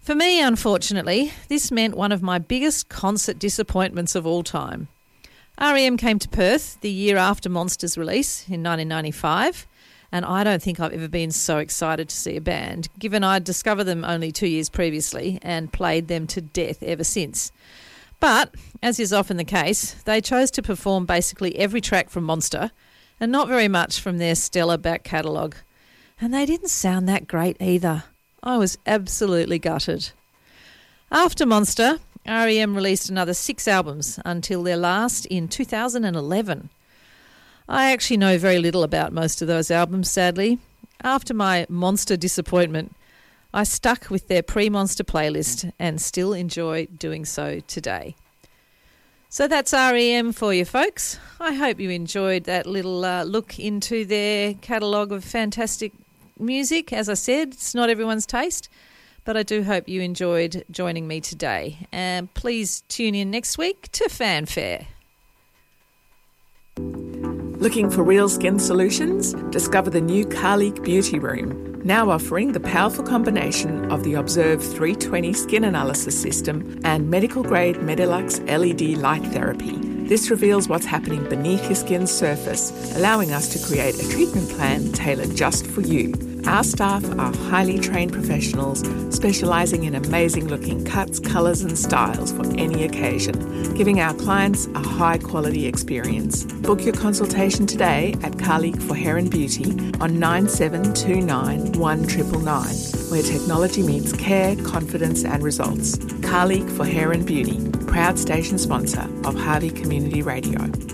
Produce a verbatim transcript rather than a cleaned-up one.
For me, unfortunately, this meant one of my biggest concert disappointments of all time. R E M came to Perth the year after Monster's release in nineteen ninety-five, and I don't think I've ever been so excited to see a band, given I'd discovered them only two years previously and played them to death ever since. But, as is often the case, they chose to perform basically every track from Monster and not very much from their stellar back catalogue. And they didn't sound that great either. I was absolutely gutted. After Monster, R E M released another six albums until their last in two thousand eleven. I actually know very little about most of those albums, sadly. After my Monster disappointment, I stuck with their pre-Monster playlist and still enjoy doing so today. So that's R E M for you folks. I hope you enjoyed that little uh, look into their catalogue of fantastic music. As I said, it's not everyone's taste, but I do hope you enjoyed joining me today. And please tune in next week to Fanfare. Looking for real skin solutions? Discover the new Carleek Beauty Room, now offering the powerful combination of the Observe three twenty skin analysis system and medical-grade Medilux L E D light therapy. This reveals what's happening beneath your skin's surface, allowing us to create a treatment plan tailored just for you. Our staff are highly trained professionals specialising in amazing-looking cuts, colours and styles for any occasion, giving our clients a high-quality experience. Book your consultation today at Carleek for Hair and Beauty on nine seven two nine one nine nine nine, where technology meets care, confidence and results. Carleek for Hair and Beauty, proud station sponsor of Harvey Community Radio.